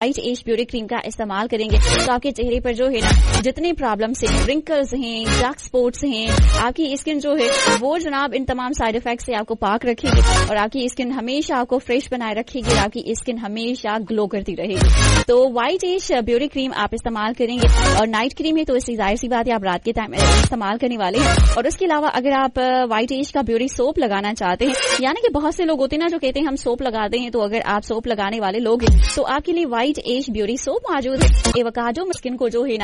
White as beauty cream का इस्तेमाल करेंगे तो आपके चेहरे पर जो है ना जितने प्रॉब्लम्स हैं, रिंकल्स हैं, डार्क स्पॉट्स हैं, आपकी स्किन जो है वो जनाब इन तमाम साइड इफेक्ट से आपको पाक रखेगी और आपकी स्किन हमेशा आपको फ्रेश बनाए रखेगी और आपकी स्किन हमेशा ग्लो करती रहेगी। तो व्हाइट एज ब्यूटी क्रीम आप इस्तेमाल करेंगे और नाइट क्रीम है तो इसकी जाहिर सी बात है आप रात के टाइम इस्तेमाल करने वाले हैं। और उसके अलावा अगर आप व्हाइट एज का ब्यूटी सोप लगाना चाहते हैं, यानी कि बहुत से लोग होते हैं ना जो कहते हैं हम सोप लगाते हैं, तो अगर आप सोप लगाने वाले लोग हैं तो आपके लिए व्हाइट एज ब्यूटी सोप मौजूद है। एवोकाडो स्किन को जो है ना